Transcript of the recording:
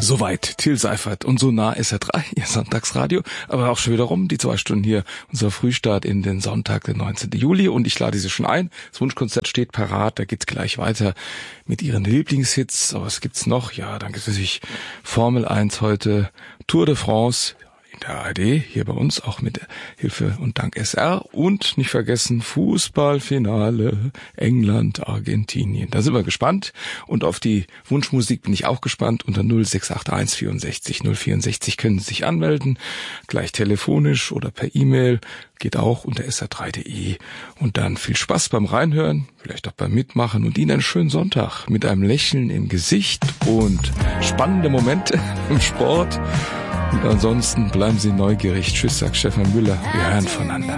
Soweit Till Seifert und so nah SR3, Ihr Sonntagsradio, aber auch schon wieder rum, die 2 Stunden hier, unser Frühstart in den Sonntag, den 19. Juli und ich lade Sie schon ein. Das Wunschkonzert steht parat, da geht's gleich weiter mit Ihren Lieblingshits. Aber was gibt's noch? Ja, dann gibt's natürlich Formel 1 heute, Tour de France in der ARD, hier bei uns, auch mit Hilfe und Dank SR und nicht vergessen Fußballfinale England, Argentinien. Da sind wir gespannt und auf die Wunschmusik bin ich auch gespannt. Unter 0681 64 064 können Sie sich anmelden, gleich telefonisch oder per E-Mail, geht auch unter sr3.de und dann viel Spaß beim Reinhören, vielleicht auch beim Mitmachen und Ihnen einen schönen Sonntag mit einem Lächeln im Gesicht und spannende Momente im Sport. Und ansonsten bleiben Sie neugierig. Tschüss, sagt Stefan Müller. Wir hören voneinander.